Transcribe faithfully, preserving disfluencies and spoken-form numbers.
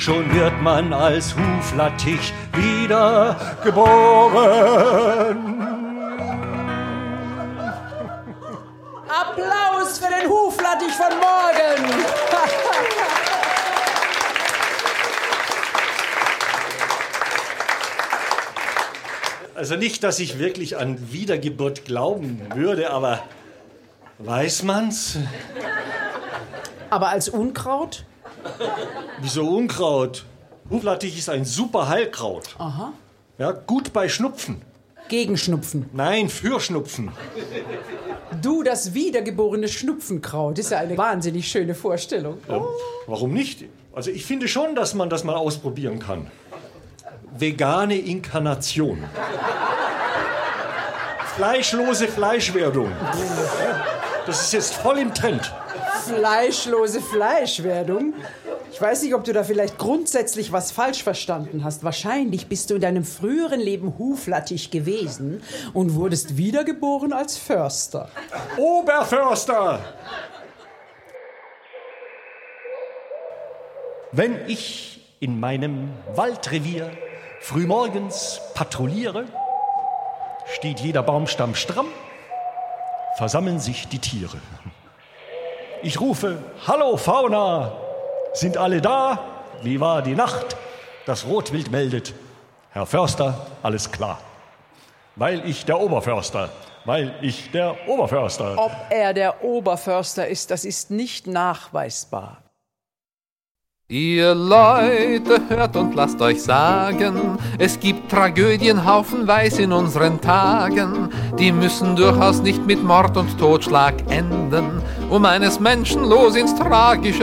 Schon wird man als Huflattich wieder geboren. Applaus für den Huflattich von morgen. Also nicht, dass ich wirklich an Wiedergeburt glauben würde, aber weiß man's? Aber als Unkraut? Wieso Unkraut? Huflattich ist ein super Heilkraut. Aha. Ja, gut bei Schnupfen. Gegen Schnupfen. Nein, für Schnupfen. Du, das wiedergeborene Schnupfenkraut, ist ja eine wahnsinnig schöne Vorstellung. Ja, warum nicht? Also ich finde schon, dass man das mal ausprobieren kann. Vegane Inkarnation. Fleischlose Fleischwerdung. Das ist jetzt voll im Trend. Fleischlose Fleischwerdung? Ich weiß nicht, ob du da vielleicht grundsätzlich was falsch verstanden hast. Wahrscheinlich bist du in deinem früheren Leben Huflattich gewesen und wurdest wiedergeboren als Förster. Oberförster! Wenn ich in meinem Waldrevier frühmorgens patrouilliere, steht jeder Baumstamm stramm, versammeln sich die Tiere. Ich rufe, hallo Fauna, sind alle da? Wie war die Nacht? Das Rotwild meldet, Herr Förster, alles klar. Weil ich der Oberförster, weil ich der Oberförster. Ob er der Oberförster ist, das ist nicht nachweisbar. Ihr Leute, hört und lasst euch sagen, es gibt Tragödien haufenweise in unseren Tagen. Die müssen durchaus nicht mit Mord und Totschlag enden, um eines Menschen los ins Tragische